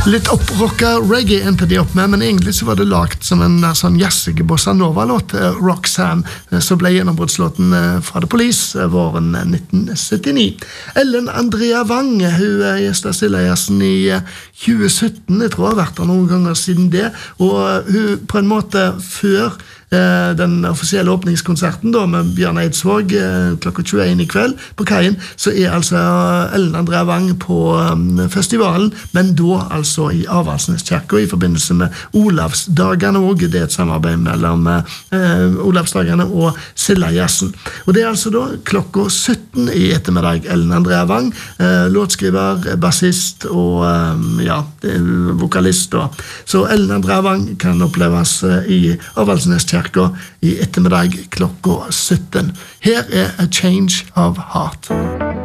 Litt opprocka reggae endte de opp med, men egentlig så var det lagt som en sånn jazzige bossa nova-låt, Roxanne, som ble gjennombruddslåten fra The Police våren 1979. Ellen Andrea Wang, hun gjestet Stillejassen i 2017, jeg tror jeg har vært der noen ganger siden det, og hun på en måte før den offisielle åpningskonserten da, med Bjørn Eidsvåg klokka 21 i kveld på Kaien, så altså Ellen Andrea Wang på festivalen, men da altså i Avaldsneskirken i forbindelse med Olavsdagene også. Det et samarbeid mellom Olavsdagene og Stillejassen. Og det altså da klokka 17 i ettermiddag. Ellen Andrea Wang, låtskriver, bassist og vokalist da. Så Ellen Andrea Wang kan oppleves i Avaldsneskirken i ettermiddag klokka 17. Her A Change of Heart.